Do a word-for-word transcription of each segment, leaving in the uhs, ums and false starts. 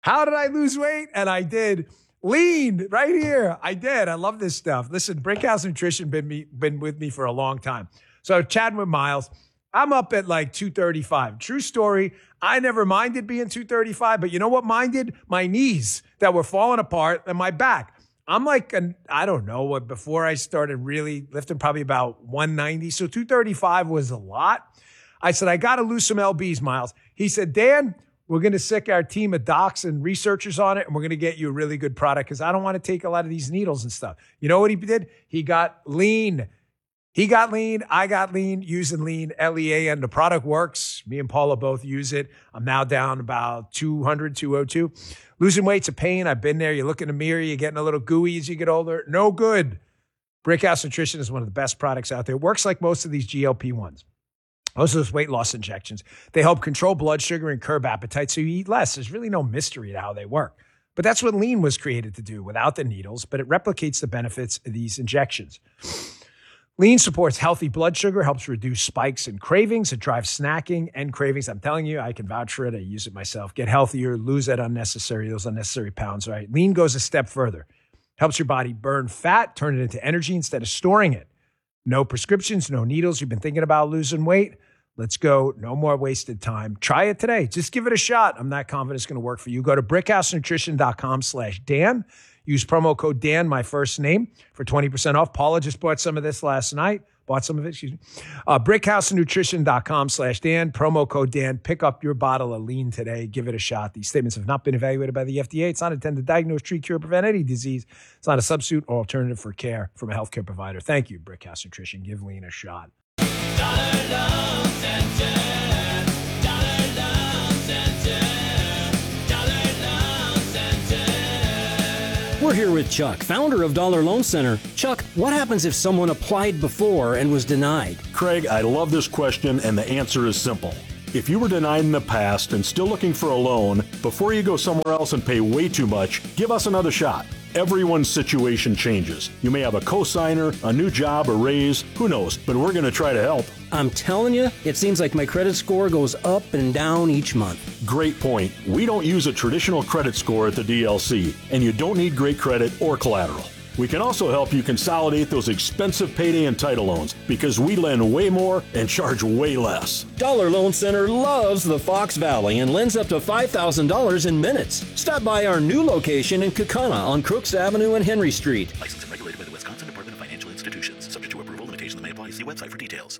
How did I lose weight? And I did. Lean right here. I did. I love this stuff. Listen, Brickhouse Nutrition been me been with me for a long time. So chatting with Miles, I'm up at like two thirty-five. True story. I never minded being two thirty-five, but you know what minded? My knees that were falling apart and my back. I'm like, an, I don't know what, before I started really lifting, probably about one ninety. So two thirty-five was a lot. I said, I got to lose some L Bs, Miles. He said, Dan, we're going to sick our team of docs and researchers on it, and we're going to get you a really good product because I don't want to take a lot of these needles and stuff. You know what he did? He got lean. He got lean. I got lean using lean, L E A, and the product works. Me and Paula both use it. I'm now down about two hundred, two oh two. Losing weight's a pain. I've been there. You look in the mirror, you're getting a little gooey as you get older. No good. Brickhouse Nutrition is one of the best products out there. It works like most of these G L P ones. Most of those weight loss injections. They help control blood sugar and curb appetite so you eat less. There's really no mystery to how they work. But that's what lean was created to do without the needles, but it replicates the benefits of these injections. Lean supports healthy blood sugar, helps reduce spikes and cravings. It drives snacking and cravings. I'm telling you, I can vouch for it. I use it myself. Get healthier, lose that unnecessary, those unnecessary pounds, right? Lean goes a step further. Helps your body burn fat, turn it into energy instead of storing it. No prescriptions, no needles. You've been thinking about losing weight? Let's go. No more wasted time. Try it today. Just give it a shot. I'm not confident it's going to work for you. Go to brickhousenutrition.com slash Dan. Use promo code Dan, my first name, for twenty percent off. Paula just bought some of this last night. Bought some of it, excuse me. Uh, brickhousenutrition.com slash Dan. Promo code Dan. Pick up your bottle of lean today. Give it a shot. These statements have not been evaluated by the F D A. It's not intended to diagnose, treat, cure, prevent any disease. It's not a substitute or alternative for care from a healthcare provider. Thank you, Brickhouse Nutrition. Give lean a shot. Dollar Loan Center. Dollar Loan Center. Dollar Loan Center. We're here with Chuck, founder of Dollar Loan Center. Chuck, what happens if someone applied before and was denied? Craig, I love this question, and the answer is simple. If you were denied in the past and still looking for a loan, before you go somewhere else and pay way too much, give us another shot. Everyone's situation changes. You may have a cosigner, a new job, a raise, who knows, but we're going to try to help. I'm telling you, it seems like my credit score goes up and down each month. Great point. We don't use a traditional credit score at the D L C, and you don't need great credit or collateral. We can also help you consolidate those expensive payday and title loans because we lend way more and charge way less. Dollar Loan Center loves the Fox Valley and lends up to five thousand dollars in minutes. Stop by our new location in Kaukauna on Crooks Avenue and Henry Street. Licensed and regulated by the Wisconsin Department of Financial Institutions. Subject to approval, limitations may apply. See website for details.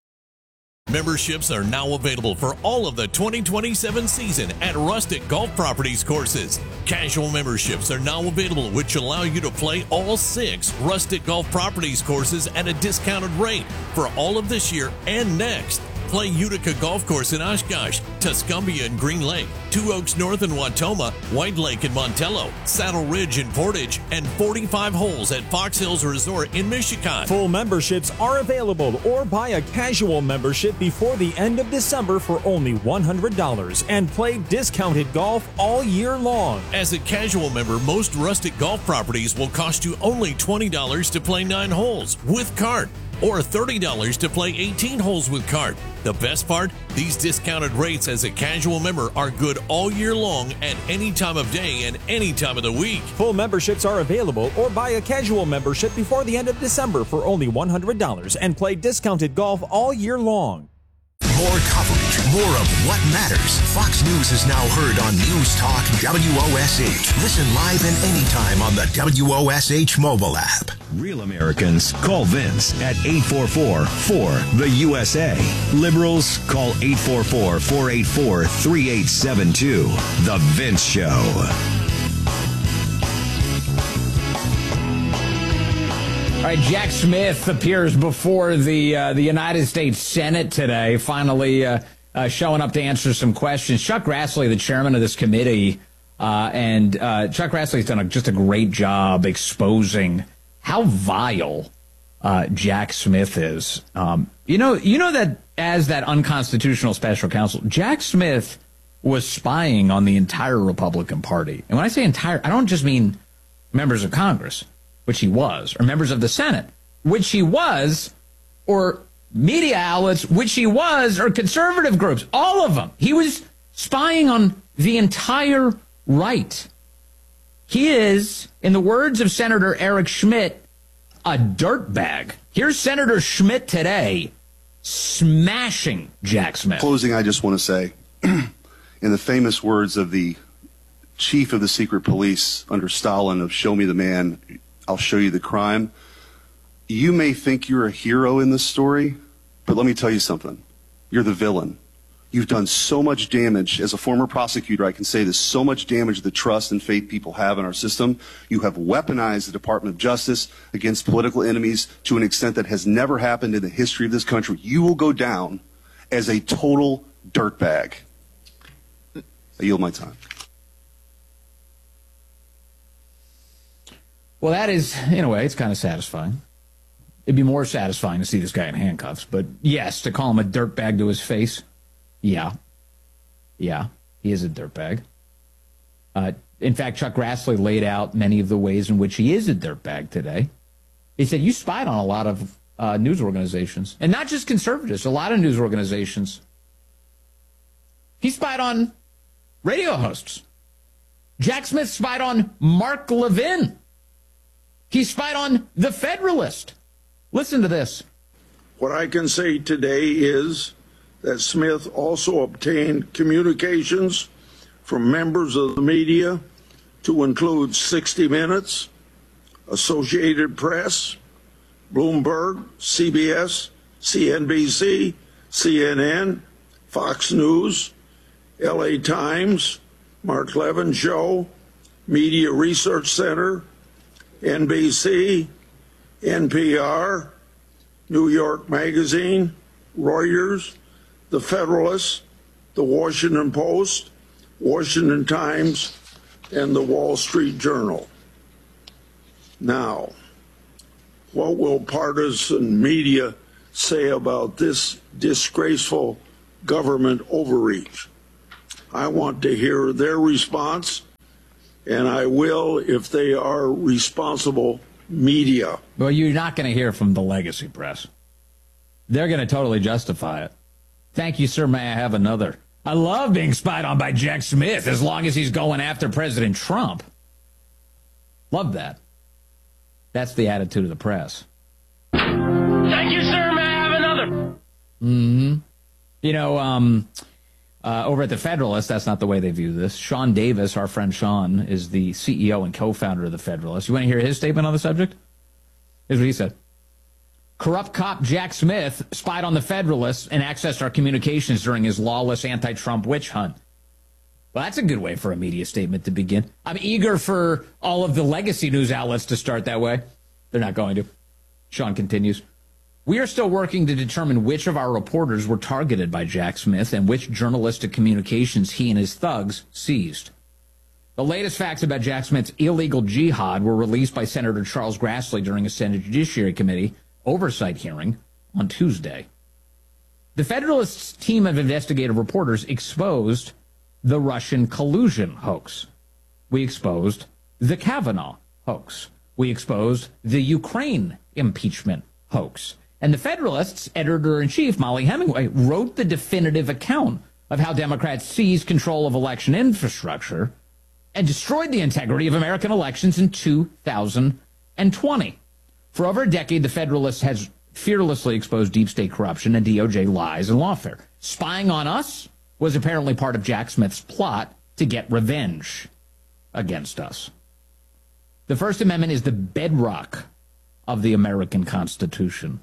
Memberships are now available for all of the twenty twenty-seven season at Rustic Golf Properties courses. Casual memberships are now available, which allow you to play all six Rustic Golf Properties courses at a discounted rate for all of this year and next. Play Utica Golf Course in Oshkosh, Tuscumbia and Green Lake, Two Oaks North in Watoma, White Lake in Montello, Saddle Ridge in Portage, and forty-five holes at Fox Hills Resort in Michigan. Full memberships are available, or buy a casual membership before the end of December for only one hundred dollars and play discounted golf all year long. As a casual member, most Rustic Golf Properties will cost you only twenty dollars to play nine holes with cart, or thirty dollars to play eighteen holes with cart. The best part? These discounted rates as a casual member are good all year long at any time of day and any time of the week. Full memberships are available, or buy a casual membership before the end of December for only one hundred dollars and play discounted golf all year long. More coverage, more of what matters. Fox News is now heard on News Talk W O S H. Listen live and anytime on the W O S H mobile app. Real Americans, call Vince at eight four four, four, the U S A. Liberals, call eight four four, four eight four, three eight seven two. The Vince Show. All right, Jack Smith appears before the uh, the United States Senate today, finally uh, uh, showing up to answer some questions. Chuck Grassley, the chairman of this committee, uh, and uh, Chuck Grassley's done a, just a great job exposing how vile uh, Jack Smith is. Um, you know, you know that as that unconstitutional special counsel, Jack Smith was spying on the entire Republican Party. And when I say entire, I don't just mean members of Congress, which he was, or members of the Senate, which he was, or media outlets, which he was, or conservative groups, all of them. He was spying on the entire right. He is, in the words of Senator Eric Schmidt, a dirtbag. Here's Senator Schmidt today smashing Jack Smith. Closing, I just want to say, in the famous words of the chief of the secret police under Stalin of "Show me the man, I'll show you the crime," you may think you're a hero in this story, but let me tell you something. You're the villain. You've done so much damage. As a former prosecutor, I can say this, so much damage to the trust and faith people have in our system. You have weaponized the Department of Justice against political enemies to an extent that has never happened in the history of this country. You will go down as a total dirtbag. I yield my time. Well, that is, in a way, it's kind of satisfying. It'd be more satisfying to see this guy in handcuffs. But yes, to call him a dirtbag to his face, yeah. Yeah, he is a dirtbag. Uh, in fact, Chuck Grassley laid out many of the ways in which he is a dirtbag today. He said, you spied on a lot of uh, news organizations, and not just conservatives, a lot of news organizations. He spied on radio hosts. Jack Smith spied on Mark Levin. He spied on The Federalist. Listen to this. What I can say today is that Smith also obtained communications from members of the media to include sixty minutes, Associated Press, Bloomberg, C B S, C N B C, C N N, Fox News, L A Times, Mark Levin Show, Media Research Center, N B C, N P R, New York Magazine, Reuters, The Federalist, The Washington Post, Washington Times, and The Wall Street Journal. Now, what will partisan media say about this disgraceful government overreach? I want to hear their response, and I will if they are responsible media. Well, you're not going to hear from the legacy press. They're going to totally justify it. Thank you, sir. May I have another? I love being spied on by Jack Smith as long as he's going after President Trump. Love that. That's the attitude of the press. Thank you, sir. May I have another? Mm-hmm. You know, um, uh, over at the Federalist, that's not the way they view this. Sean Davis, our friend Sean, is the C E O and co-founder of the Federalist. You want to hear his statement on the subject? Here's what he said. Corrupt cop Jack Smith spied on the Federalists and accessed our communications during his lawless anti-Trump witch hunt. Well, that's a good way for a media statement to begin. I'm eager for all of the legacy news outlets to start that way. They're not going to. Sean continues. We are still working to determine which of our reporters were targeted by Jack Smith and which journalistic communications he and his thugs seized. The latest facts about Jack Smith's illegal jihad were released by Senator Charles Grassley during a Senate Judiciary Committee oversight hearing on Tuesday. The Federalist's team of investigative reporters exposed the Russian collusion hoax. We exposed the Kavanaugh hoax. We exposed the Ukraine impeachment hoax. And the Federalist's editor-in-chief, Molly Hemingway, wrote the definitive account of how Democrats seized control of election infrastructure and destroyed the integrity of American elections in two thousand twenty. For over a decade, the Federalist has fearlessly exposed deep state corruption and D O J lies and lawfare. Spying on us was apparently part of Jack Smith's plot to get revenge against us. The First Amendment is the bedrock of the American Constitution.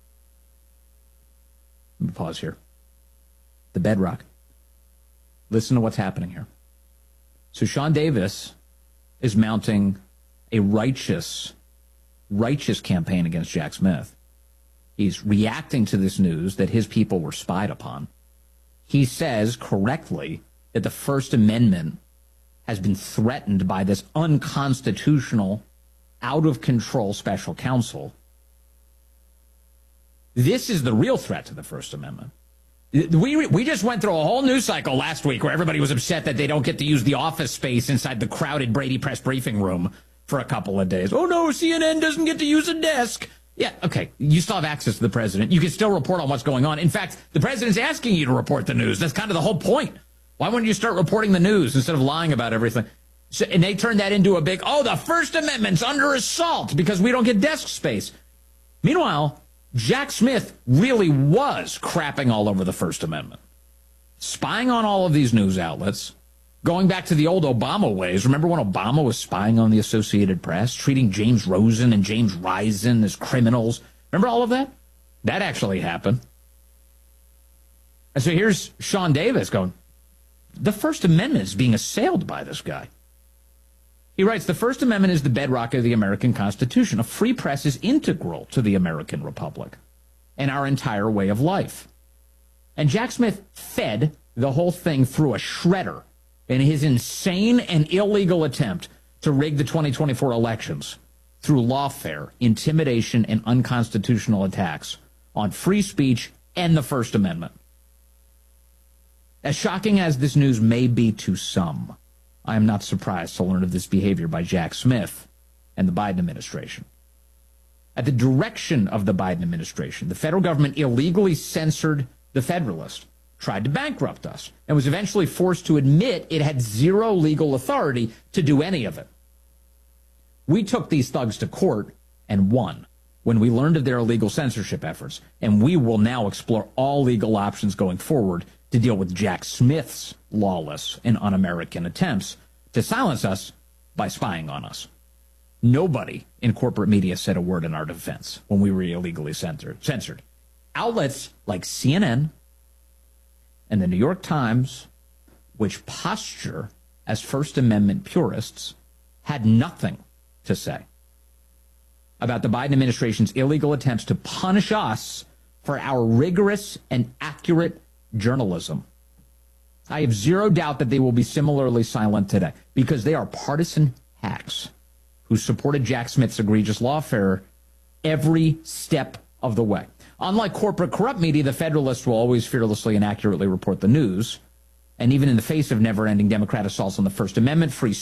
Let me pause here. The bedrock. Listen to what's happening here. So Sean Davis is mounting a righteous righteous campaign against Jack Smith. He's reacting to this news that his people were spied upon. He says correctly that the First Amendment has been threatened by this unconstitutional, out-of-control special counsel. This is the real threat to the First Amendment. We, we just went through a whole news cycle last week where everybody was upset that they don't get to use the office space inside the crowded Brady Press briefing room for a couple of days. Oh, no, C N N doesn't get to use a desk. Yeah, okay, you still have access to the president. You can still report on what's going on. In fact, the president's asking you to report the news. That's kind of the whole point Why wouldn't you start reporting the news instead of lying about everything? So, and they turned that into a big, oh, the First Amendment's under assault because we don't get desk space. Meanwhile, Jack Smith really was crapping all over the First Amendment, spying on all of these news outlets, going back to the old Obama ways. Remember when Obama was spying on the Associated Press, treating James Rosen and James Risen as criminals? Remember all of that? That actually happened. And so here's Sean Davis going, the First Amendment is being assailed by this guy. He writes, the First Amendment is the bedrock of the American Constitution. A free press is integral to the American Republic and our entire way of life. And Jack Smith fed the whole thing through a shredder in his insane and illegal attempt to rig the twenty twenty-four elections through lawfare, intimidation, and unconstitutional attacks on free speech and the First Amendment. As shocking as this news may be to some, I am not surprised to learn of this behavior by Jack Smith and the Biden administration. At the direction of the Biden administration, the federal government illegally censored the Federalist, tried to bankrupt us, and was eventually forced to admit it had zero legal authority to do any of it. We took these thugs to court and won when we learned of their illegal censorship efforts, and we will now explore all legal options going forward to deal with Jack Smith's lawless and un-American attempts to silence us by spying on us. Nobody in corporate media said a word in our defense when we were illegally censored. censored. Outlets like C N N and the New York Times, which posture as First Amendment purists, had nothing to say about the Biden administration's illegal attempts to punish us for our rigorous and accurate journalism. I have zero doubt that they will be similarly silent today because they are partisan hacks who supported Jack Smith's egregious lawfare every step of the way. Unlike corporate corrupt media, the Federalists will always fearlessly and accurately report the news. And even in the face of never-ending Democrat assaults on the First Amendment, free